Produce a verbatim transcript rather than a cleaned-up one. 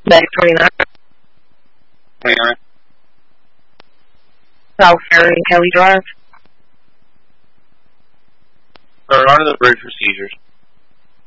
Medic twenty-nine. twenty-nine. South Ferry and Kelly Drive. We're on to the bridge for seizures.